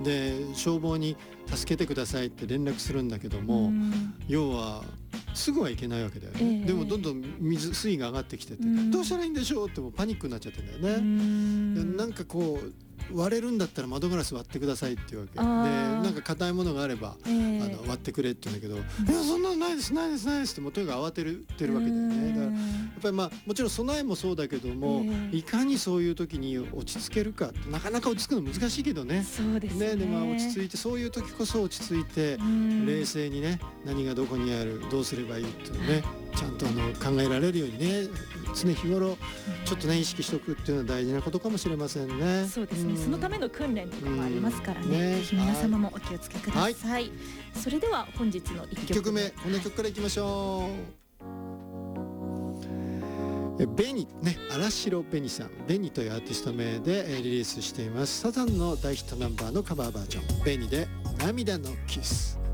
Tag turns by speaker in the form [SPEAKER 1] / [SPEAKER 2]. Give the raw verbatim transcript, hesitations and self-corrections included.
[SPEAKER 1] で消防に助けてくださいって連絡するんだけども、うん、要はすぐはいけないわけだよね、えー、でもどんどん水水位が上がってきてて、うん、どうしたらいいんでしょうってもうパニックになっちゃってんだよね、うん、でなんかこう割れるんだったら窓ガラス割ってくださいっていうわけで、なんか硬いものがあれば、えー、あの割ってくれって言うんだけど、うん、いやそんなのないですないですないですってもうとにかく慌てるてるわけだよね。だからやっぱりまあもちろん備えもそうだけども、えー、いかにそういう時に落ち着けるかってなかなか落ち着くの難しいけどね。
[SPEAKER 2] そうですね。
[SPEAKER 1] ねでまあ落ち着いてそういう時こそ落ち着いて冷静にね何がどこにあるどうすればいいっていうのねちゃんとあの考えられるようにね常日頃ちょっとね意識しておくっていうのは大事なことかもしれませんね。
[SPEAKER 2] そうですね、うん、そのための訓練とかもありますからね、ね、ぜひ皆様もお気をつけください、はい、それでは本日のいっきょくめ、
[SPEAKER 1] いっきょくめこんな曲からいきましょう。えベニね荒城ベニさんベニというアーティスト名でリリースしていますサザンの大ヒットナンバーのカバーバージョンベニで涙のキス。